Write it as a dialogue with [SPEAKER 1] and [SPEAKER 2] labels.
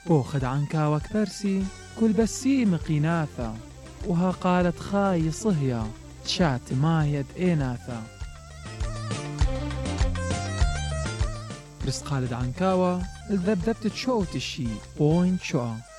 [SPEAKER 1] بوخد عنكاوك برسي كل بسي مقيناثا، وها قالت خاي صهيا شات ما يد إيناثا. بس قالت عنكاوة الذبذبت تشوت الشي بوين شو